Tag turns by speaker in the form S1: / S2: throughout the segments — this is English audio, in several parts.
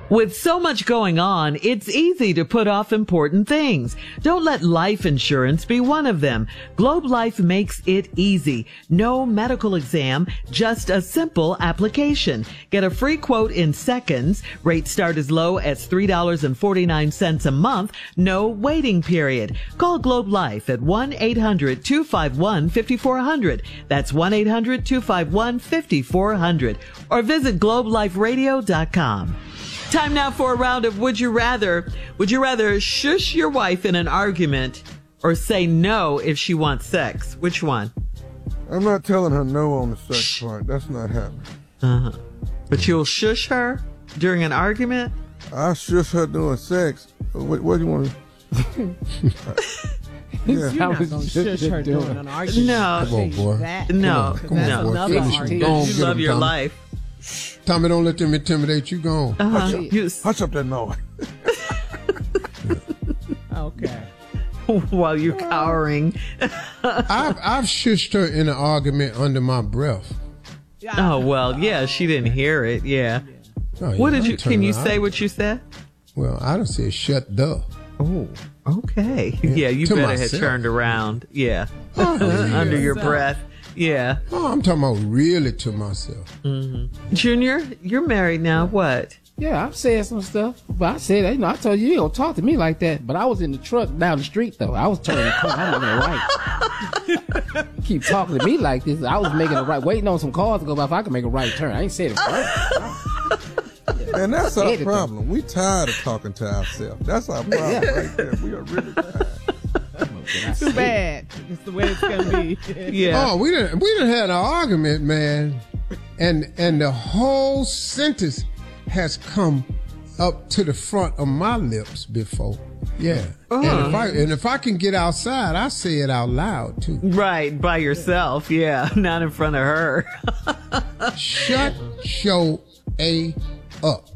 S1: With so much going on, it's easy to put off important things. Don't let life insurance be one of them. Globe Life makes it easy. No medical exam, just a simple application. Get a free quote in seconds. Rates start as low as $3.49 a month. No waiting period. Call Globe Life at 1-800-251-5400. That's 1-800-251-5400. Or visit globeliferadio.com. Time now for a round of Would You Rather. Would you rather shush your wife in an argument or say no if she wants sex? Which one?
S2: I'm not telling her no on the sex part. That's not happening.
S1: Uh-huh. But you'll shush her during an argument?
S2: I'll shush her during sex. What do you want to...
S3: You're not going to shush her during an argument.
S1: No.
S4: Come on, boy.
S1: No.
S3: That's another argument.
S1: You love your life.
S4: Tommy, don't let them intimidate you. Go on.
S2: Hush up that noise.
S3: Okay.
S1: While you're cowering.
S4: I've shushed her in an argument under my breath.
S1: Oh, well, yeah, she didn't hear it. Yeah.
S4: Oh, yeah,
S1: What did you,
S4: turn
S1: can you
S4: around.
S1: say what you said?
S4: Well, I done said shut the.
S1: Oh, okay. Yeah, you
S4: To
S1: better
S4: myself.
S1: have turned around. Yeah.
S4: Oh, yeah.
S1: Under your breath. Yeah.
S4: Oh, I'm talking about really to myself.
S1: Junior, you're married now. What?
S5: Yeah, I've said some stuff, but I said, I told you don't talk to me like that. But I was in the truck down the street, though. I was turning the corner. I'm making a right. Keep talking to me like this. I was making a right, waiting on some cars to go by if I could make a right turn. I ain't said it right.
S2: And that's our problem. We tired of talking to ourselves. That's our problem right there. We are really tired.
S3: Too bad. It's the way it's going to be.
S1: Yeah.
S4: Oh, we done had an argument, man, and the whole sentence has come up to the front of my lips before. Yeah. And if I can get outside, I say it out loud too.
S1: Right, by yourself. Yeah, not in front of her.
S4: Shut your A up.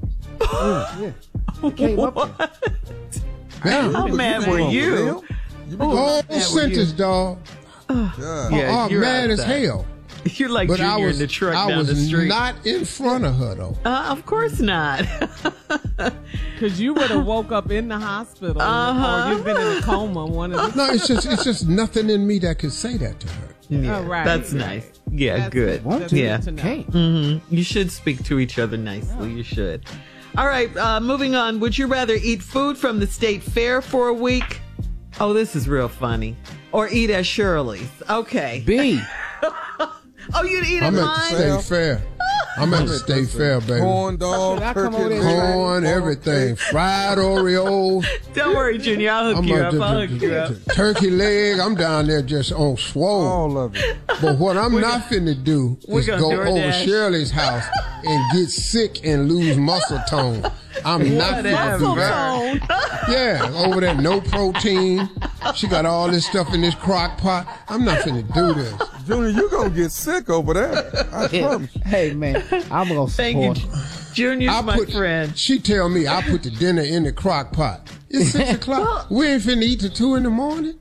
S5: Came up there.
S4: Yeah.
S1: How mad were you?
S4: Whole sentence, dog.
S1: Yeah,
S4: I'm
S1: you're
S4: mad as
S1: outside.
S4: hell.
S1: You're like
S4: But
S1: Junior in the truck down the street.
S4: I was not in front of her, though.
S1: Of course not.
S3: Because you would have woke up in the hospital or you've been in a coma. One of the
S4: No, it's just nothing in me that could say that to her.
S1: Yeah,
S3: right.
S1: that's nice. Yeah,
S3: That's
S1: good.
S3: That's
S1: Yeah.
S3: good to know.
S5: Can't.
S1: You should speak to each other nicely. You should. All right, moving on. Would you rather eat food from the state fair for a week? Oh, this is real funny. Or eat at Shirley's. Okay.
S5: B.
S1: Oh, you'd eat at
S4: I'm at the
S1: mine?
S4: state fair. I'm at the state fair, baby.
S2: Corn dog,
S5: I come over
S2: turkey,
S5: there.
S4: Corn, everything. Fried Oreos.
S1: Don't worry, Junior. I'll hook you up. I'll hook you up.
S4: Turkey leg. I'm down there just on swole.
S2: all of it.
S4: But what I'm not finna do
S1: We're
S4: is
S1: gonna
S4: go
S1: DoorDash.
S4: over Shirley's house and get sick and lose muscle tone. I'm not finna do that. Yeah, over there, no protein. She got all this stuff in this crock pot. I'm not finna do this.
S2: Junior, you gonna get sick over there. I promise you.
S5: Hey, man, I'm going to
S1: Thank you.
S5: support.
S1: Junior's my friend.
S4: She tell me I put the dinner in the crock pot. It's 6 o'clock. We ain't finna eat till 2 in the morning.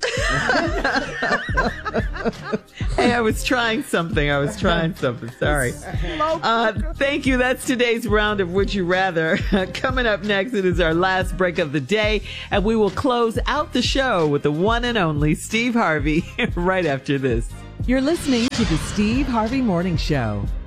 S1: Hey, I was trying something. Sorry. Thank you. That's today's round of Would You Rather. Coming up next, it is our last break of the day, and we will close out the show with the one and only Steve Harvey right after this.
S6: You're listening to the Steve Harvey Morning Show.